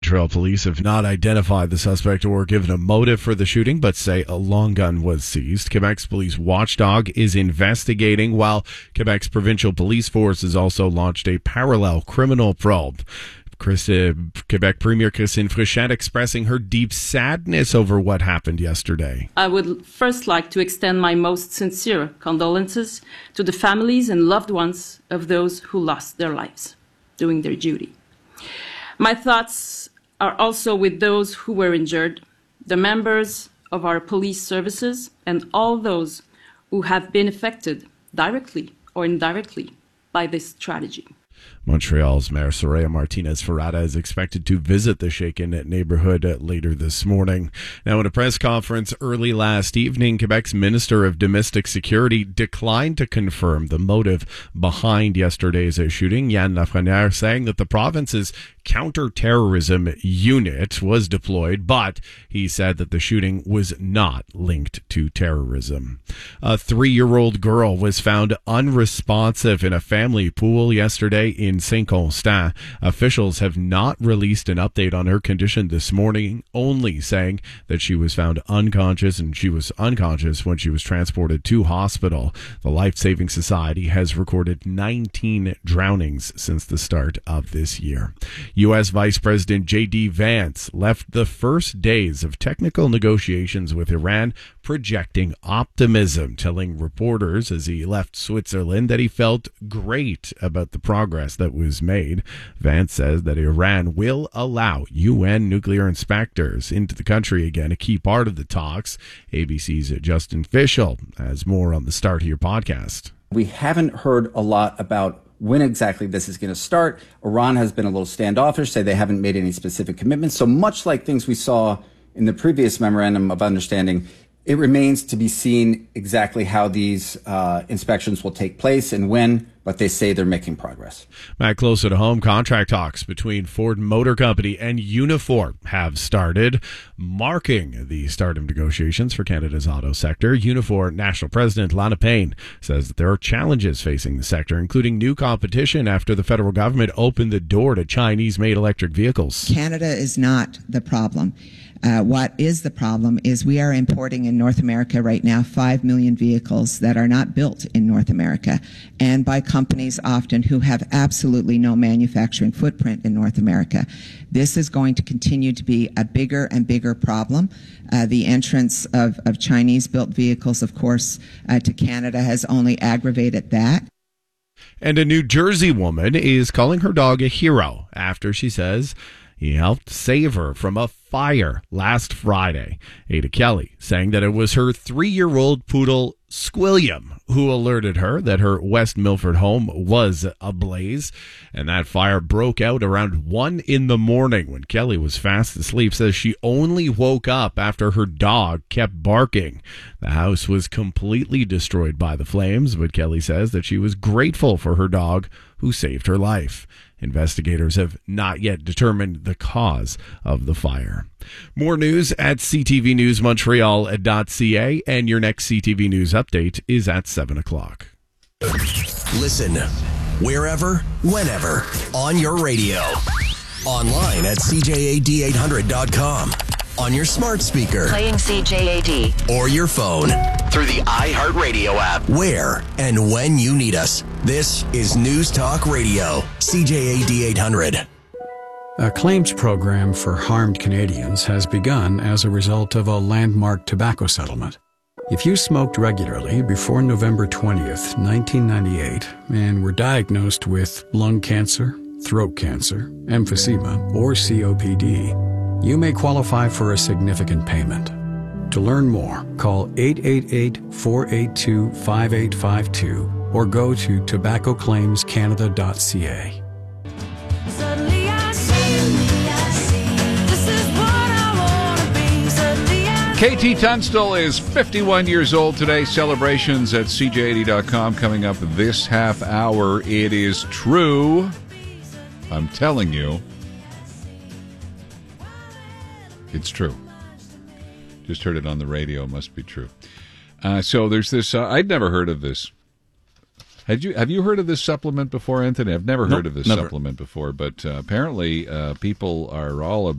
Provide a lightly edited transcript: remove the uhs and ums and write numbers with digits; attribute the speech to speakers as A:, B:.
A: Montreal police have not identified the suspect or given a motive for the shooting, but say a long gun was seized. Quebec's police watchdog is investigating, while Quebec's provincial police force has also launched a parallel criminal probe. Quebec Premier Christine Fréchette expressing her deep sadness over what happened yesterday.
B: I would first like to extend my most sincere condolences to the families and loved ones of those who lost their lives doing their duty. My thoughts are also with those who were injured, the members of our police services, and all those who have been affected directly or indirectly by this tragedy.
A: Montreal's Mayor Soraya Martinez-Ferrada is expected to visit the shaken neighborhood later this morning. Now, in a press conference early last evening, Quebec's Minister of Domestic Security declined to confirm the motive behind yesterday's shooting. Yann Lafrenière saying that the province's counter-terrorism unit was deployed, but he said that the shooting was not linked to terrorism. A 3-year-old girl was found unresponsive in a family pool yesterday in Saint-Constant. Officials have not released an update on her condition this morning, only saying that she was found unconscious, and she was unconscious when she was transported to hospital. The Life Saving Society has recorded 19 drownings since the start of this year. U.S. Vice President J.D. Vance left the first days of technical negotiations with Iran projecting optimism, telling reporters as he left Switzerland that he felt great about the progress that was made. Vance says that Iran will allow UN nuclear inspectors into the country again, a key part of the talks. ABC's Justin Fischel has more on the Start Here podcast.
C: We haven't heard a lot about when exactly this is going to start. Iran has been a little standoffish, say they haven't made any specific commitments. So much like things we saw in the previous memorandum of understanding, it remains to be seen exactly how these inspections will take place and when, but they say they're making progress.
A: Back closer to home, contract talks between Ford Motor Company and Unifor have started, marking the start of negotiations for Canada's auto sector. Unifor National President Lana Payne says that there are challenges facing the sector, including new competition after the federal government opened the door to Chinese-made electric vehicles.
D: Canada is not the problem. What is the problem is we are importing in North America right now 5 million vehicles that are not built in North America, and by companies often who have absolutely no manufacturing footprint in North America. This is going to continue to be a bigger and bigger problem. The entrance of Chinese-built vehicles, of course, to Canada has only aggravated that.
A: And a New Jersey woman is calling her dog a hero after she says he helped save her from a fire last Friday. Ada Kelly saying that it was her 3-year-old poodle, Squilliam, who alerted her that her West Milford home was ablaze, and that fire broke out around 1 a.m. when Kelly was fast asleep. Says she only woke up after her dog kept barking. The house was completely destroyed by the flames, but Kelly says that she was grateful for her dog who saved her life. Investigators have not yet determined the cause of the fire. More news at ctvnewsmontreal.ca, and your next CTV News update is at 7 o'clock.
E: Listen wherever, whenever, on your radio. Online at CJAD800.com. On your smart speaker.
F: Playing CJAD.
E: Or your phone. Through the iHeartRadio app. Where and when you need us. This is News Talk Radio. CJAD 800.
G: A claims program for harmed Canadians has begun as a result of a landmark tobacco settlement. If you smoked regularly before November 20th, 1998, and were diagnosed with lung cancer, throat cancer, emphysema, or COPD, you may qualify for a significant payment. To learn more, call 888-482-5852 or go to tobaccoclaimscanada.ca.
H: KT Tunstall is 51 years old today. Celebrations at CJ80.com coming up this half hour. It is true. I'm telling you. It's true. Just heard it on the radio. Must be true. So there's this. I'd never heard of this. Have you heard of this supplement before, Anthony? I've never heard of this supplement before, but apparently people are all